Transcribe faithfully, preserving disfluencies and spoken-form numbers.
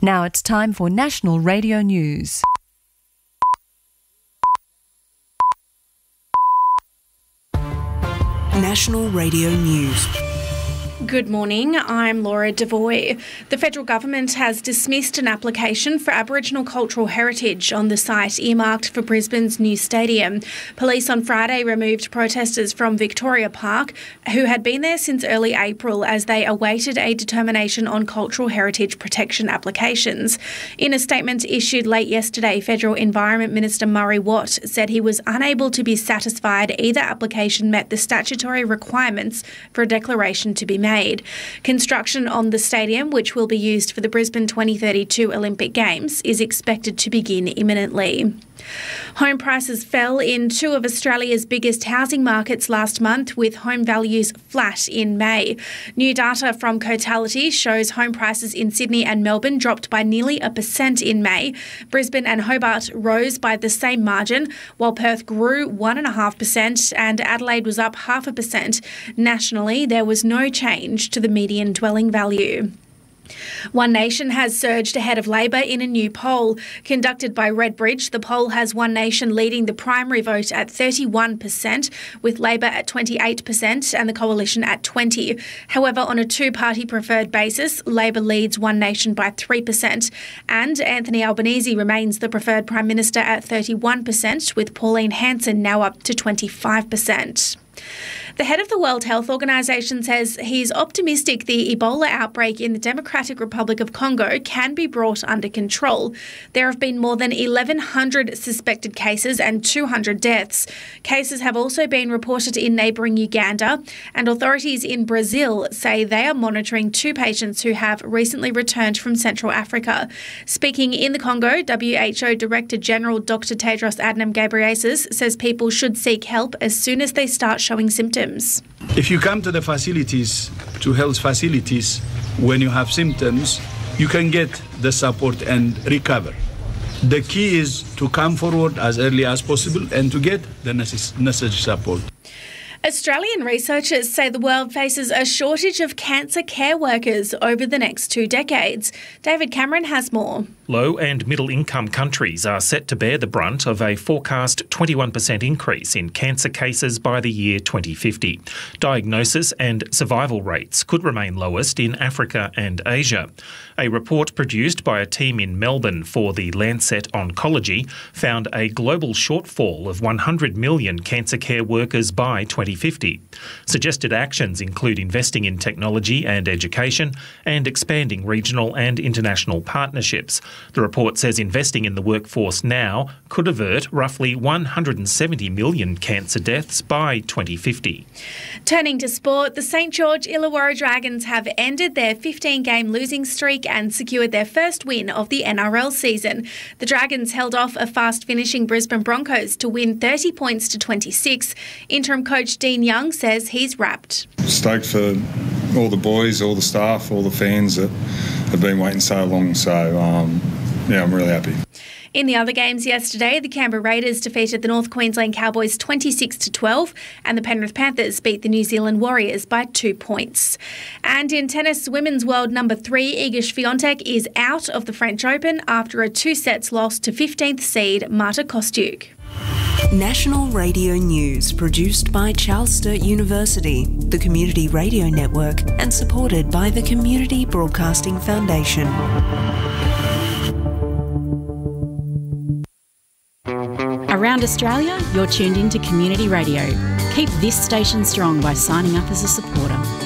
Now it's time for National Radio News. National Radio News. Good morning, I'm Laura Devoy. The federal government has dismissed an application for Aboriginal cultural heritage on the site earmarked for Brisbane's new stadium. Police on Friday removed protesters from Victoria Park who had been there since early April as they awaited a determination on cultural heritage protection applications. In a statement issued late yesterday, Federal Environment Minister Murray Watt said he was unable to be satisfied either application met the statutory requirements for a declaration to be made. Construction on the stadium, which will be used for the Brisbane twenty thirty-two Olympic Games, is expected to begin imminently. Home prices fell in two of Australia's biggest housing markets last month, with home values flat in May. New data from Cotality shows home prices in Sydney and Melbourne dropped by nearly a percent in May. Brisbane and Hobart rose by the same margin, while Perth grew one point five percent and Adelaide was up half a percent. Nationally, there was no change to the median dwelling value. One Nation has surged ahead of Labor in a new poll. Conducted by Redbridge, the poll has One Nation leading the primary vote at thirty-one percent, with Labor at twenty-eight percent and the Coalition at twenty percent. However, on a two-party preferred basis, Labor leads One Nation by three percent, and Anthony Albanese remains the preferred Prime Minister at thirty-one percent, with Pauline Hanson now up to twenty-five percent. The head of the World Health Organization says he's optimistic the Ebola outbreak in the Democratic Republic of Congo can be brought under control. There have been more than eleven hundred suspected cases and two hundred deaths. Cases have also been reported in neighbouring Uganda, and authorities in Brazil say they are monitoring two patients who have recently returned from Central Africa. Speaking in the Congo, W H O Director General Doctor Tedros Adhanom Ghebreyesus says people should seek help as soon as they start showing symptoms. If you come to the facilities, to health facilities, when you have symptoms, you can get the support and recover. The key is to come forward as early as possible and to get the necessary support. Australian researchers say the world faces a shortage of cancer care workers over the next two decades. David Cameron has more. Low and middle income countries are set to bear the brunt of a forecast twenty-one percent increase in cancer cases by the year twenty fifty. Diagnosis and survival rates could remain lowest in Africa and Asia. A report produced by a team in Melbourne for the Lancet Oncology found a global shortfall of one hundred million cancer care workers by twenty fifty. Suggested actions include investing in technology and education and expanding regional and international partnerships. The report says investing in the workforce now could avert roughly one hundred seventy million cancer deaths by twenty fifty. Turning to sport, the St George Illawarra Dragons have ended their fifteen-game losing streak and secured their first win of the N R L season. The Dragons held off a fast-finishing Brisbane Broncos to win thirty points to twenty-six. Interim coach Dean Young says he's wrapped. Stoked for all the boys, all the staff, all the fans that have been waiting so long. So, um, yeah, I'm really happy. In the other games yesterday, the Canberra Raiders defeated the North Queensland Cowboys twenty-six to twelve and the Penrith Panthers beat the New Zealand Warriors by two points. And in tennis, women's world number three Iga Swiatek is out of the French Open after a two-sets loss to fifteenth seed Marta Kostyuk. National Radio News, produced by Charles Sturt University, the Community Radio Network, and supported by the Community Broadcasting Foundation. Around Australia, you're tuned into Community Radio. Keep this station strong by signing up as a supporter.